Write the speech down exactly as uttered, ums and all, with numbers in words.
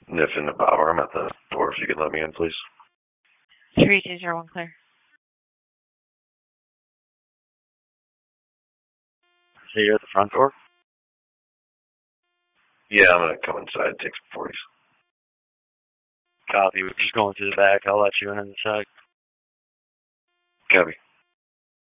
Niff in the power. I'm at the door. If you could let me in, please. three two zero one clear. So you're at the front door? Yeah, I'm going to come inside. Take some forties. Copy. We're just going through the back. I'll let you in in a sec. Copy.